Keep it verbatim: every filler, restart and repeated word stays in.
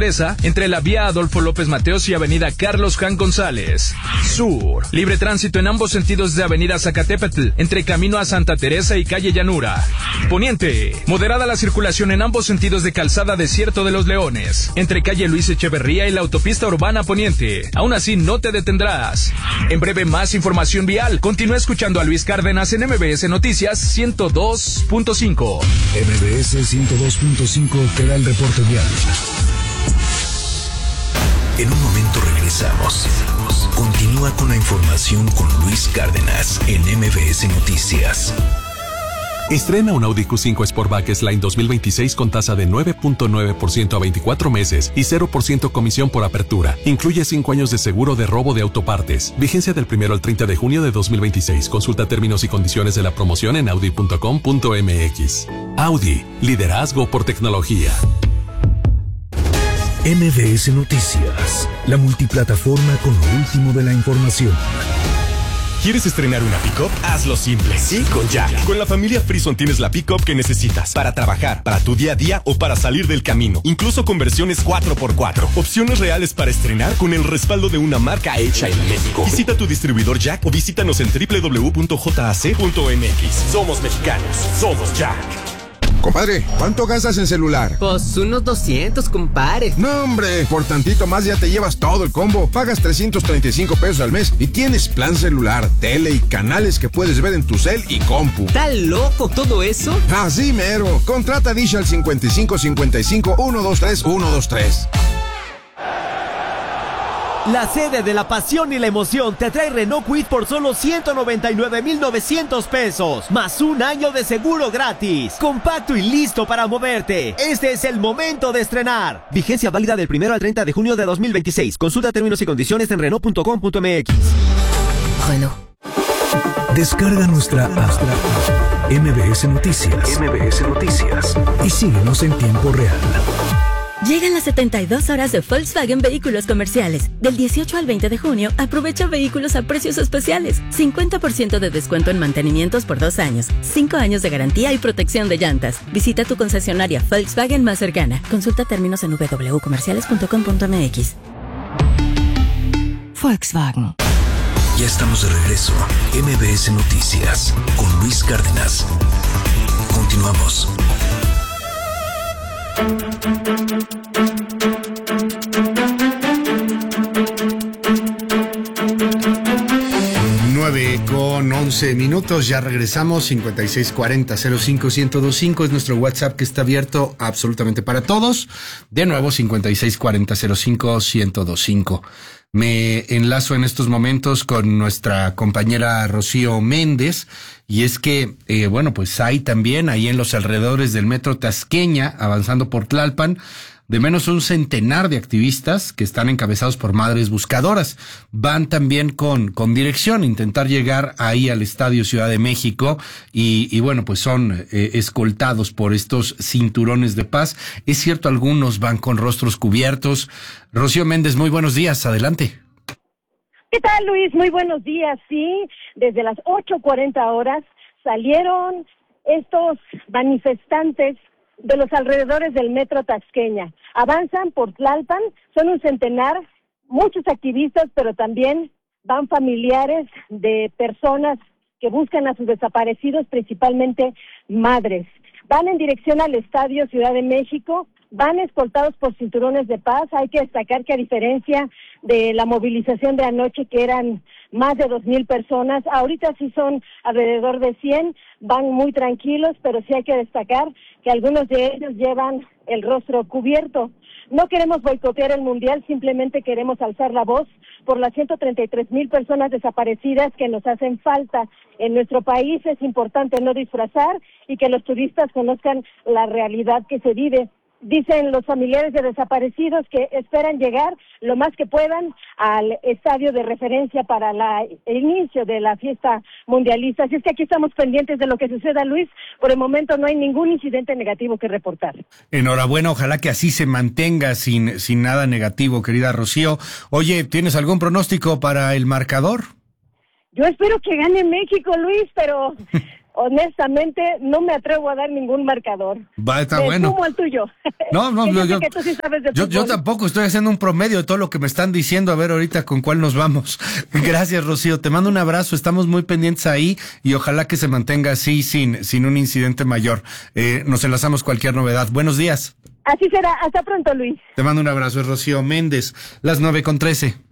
entre la vía Adolfo López Mateos y avenida Carlos Jan González. Sur, libre tránsito en ambos sentidos de avenida Zacatépetl, entre camino a Santa Teresa y calle Llanura. Poniente, moderada la circulación en ambos sentidos de calzada Desierto de los Leones, entre calle Luis Echeverría y la autopista urbana Poniente. Aún así no te detendrás. En breve más información vial. Continúa escuchando a Luis Cárdenas en M B S Noticias ciento dos punto cinco. M B S ciento dos punto cinco te da el reporte vial. En un momento regresamos. Continúa con la información con Luis Cárdenas en M B S Noticias. Estrena un Audi Q cinco Sportback S-Line dos mil veintiséis con tasa de nueve punto nueve por ciento a veinticuatro meses y cero por ciento comisión por apertura. Incluye cinco años de seguro de robo de autopartes. Vigencia del primero al treinta de junio de dos mil veintiséis. Consulta términos y condiciones de la promoción en audi punto com punto m x. Audi, liderazgo por tecnología. M B S Noticias, la multiplataforma con lo último de la información. ¿Quieres estrenar una pick-up? Hazlo simple. Sí, con Jack. Con la familia Frison tienes la pick-up que necesitas para trabajar, para tu día a día o para salir del camino. Incluso con versiones cuatro por cuatro. Opciones reales para estrenar con el respaldo de una marca hecha en México. Visita tu distribuidor Jack o visítanos en doble u doble u doble u punto jac punto m x. Somos mexicanos. Somos Jack. Compadre, ¿cuánto gastas en celular? Pues unos doscientos, compadre. No, hombre, por tantito más ya te llevas todo el combo. Pagas trescientos treinta y cinco pesos al mes y tienes plan celular, tele y canales que puedes ver en tu cel y compu. ¿Está loco todo eso? Así mero. Contrata Dish al cincuenta y cinco cincuenta y cinco uno dos tres uno dos tres. La sede de la pasión y la emoción te trae Renault Kwid por solo ciento noventa y nueve mil novecientos pesos, más un año de seguro gratis. Compacto y listo para moverte. Este es el momento de estrenar. Vigencia válida del primero al treinta de junio de dos mil veintiséis. Consulta términos y condiciones en renault punto com punto m x. Renault. Descarga nuestra app M B S Noticias. M B S Noticias. Y síguenos en tiempo real. Llegan las setenta y dos horas de Volkswagen Vehículos Comerciales. Del dieciocho al veinte de junio, aprovecha vehículos a precios especiales. cincuenta por ciento de descuento en mantenimientos por dos años. cinco años de garantía y protección de llantas. Visita tu concesionaria Volkswagen más cercana. Consulta términos en w w w punto comerciales punto com punto m x. Volkswagen. Ya estamos de regreso. M B S Noticias con Luis Cárdenas. Continuamos. nueve con once minutos, ya regresamos. Cincuenta y seis cuarenta cero cinco ciento veinticinco es nuestro WhatsApp que está abierto absolutamente para todos. De nuevo, cincuenta y seis cuarenta cero cinco ciento veinticinco. Me enlazo en estos momentos con nuestra compañera Rocío Méndez, y es que, eh, bueno, pues hay también ahí en los alrededores del Metro Tasqueña, avanzando por Tlalpan, de menos un centenar de activistas que están encabezados por madres buscadoras. Van también con, con dirección a intentar llegar ahí al Estadio Ciudad de México y, y bueno, pues son eh, escoltados por estos cinturones de paz. Es cierto, algunos van con rostros cubiertos. Rocío Méndez, muy buenos días, adelante. ¿Qué tal, Luis? Muy buenos días. Sí, desde las ocho cuarenta horas salieron estos manifestantes de los alrededores del Metro Tasqueña. Avanzan por Tlalpan, son un centenar, muchos activistas, pero también van familiares de personas que buscan a sus desaparecidos, principalmente madres. Van en dirección al Estadio Ciudad de México, van escoltados por cinturones de paz. Hay que destacar que a diferencia de la movilización de anoche, que eran más de dos mil personas, ahorita sí son alrededor de cien, van muy tranquilos, pero sí hay que destacar que algunos de ellos llevan el rostro cubierto. No queremos boicotear el Mundial, simplemente queremos alzar la voz por las ciento treinta y tres mil personas desaparecidas que nos hacen falta en nuestro país. Es importante no disfrazar y que los turistas conozcan la realidad que se vive. Dicen los familiares de desaparecidos que esperan llegar lo más que puedan al estadio de referencia para la, el inicio de la fiesta mundialista. Así es que aquí estamos pendientes de lo que suceda, Luis. Por el momento no hay ningún incidente negativo que reportar. Enhorabuena, ojalá que así se mantenga sin, sin nada negativo, querida Rocío. Oye, ¿tienes algún pronóstico para el marcador? Yo espero que gane México, Luis, pero honestamente no me atrevo a dar ningún marcador. Va, está me bueno. sumo al tuyo. No, no, yo, yo, sé que tú sí sabes de yo, yo fútbol. tampoco estoy haciendo un promedio de todo lo que me están diciendo. A ver ahorita con cuál nos vamos. Gracias, Rocío. Te mando un abrazo. Estamos muy pendientes ahí y ojalá que se mantenga así sin, sin un incidente mayor. Eh, nos enlazamos cualquier novedad. Buenos días. Así será. Hasta pronto, Luis. Te mando un abrazo. Es Rocío Méndez. Las nueve con trece.